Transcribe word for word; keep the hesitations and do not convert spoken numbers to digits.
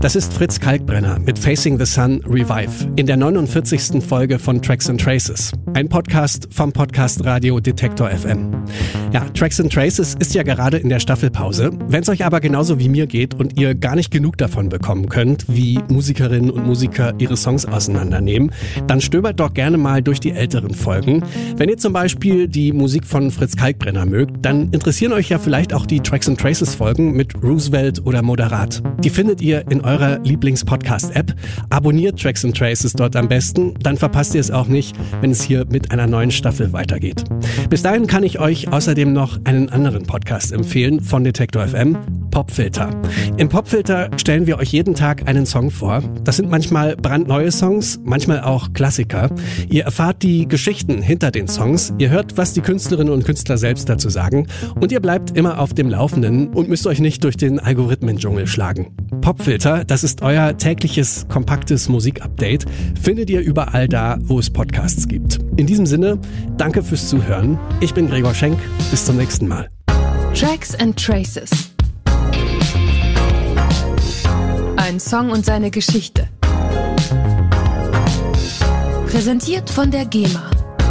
Das ist Fritz Kalkbrenner mit Facing the Sun Revive in der neunundvierzigsten Folge von Tracks and Traces, ein Podcast vom Podcast Radio Detektor F M. Ja, Tracks and Traces ist ja gerade in der Staffelpause. Wenn es euch aber genauso wie mir geht und ihr gar nicht genug davon bekommen könnt, wie Musikerinnen und Musiker ihre Songs auseinandernehmen, dann stöbert doch gerne mal durch die älteren Folgen. Wenn ihr zum Beispiel die Musik von Fritz Kalkbrenner mögt, dann interessieren euch ja vielleicht auch die Tracks and Traces Folgen mit Roosevelt oder Moderat. Die findet ihr in eurer Lieblings-Podcast-App. Abonniert Tracks and Traces dort am besten, dann verpasst ihr es auch nicht, wenn es hier mit einer neuen Staffel weitergeht. Bis dahin kann ich euch außerdem noch einen anderen Podcast empfehlen von Detektor F M, Popfilter. Im Popfilter stellen wir euch jeden Tag einen Song vor. Das sind manchmal brandneue Songs, manchmal auch Klassiker. Ihr erfahrt die Geschichten hinter den Songs, ihr hört, was die Künstlerinnen und Künstler selbst dazu sagen und ihr bleibt immer auf dem Laufenden und müsst euch nicht durch den Algorithmen-Dschungel schlagen. Popfilter, das ist euer tägliches, kompaktes Musikupdate, findet ihr überall da, wo es Podcasts gibt. In diesem Sinne, danke fürs Zuhören. Ich bin Gregor Schenk. Bis zum nächsten Mal. Tracks and Traces. Ein Song und seine Geschichte. Präsentiert von der GEMA.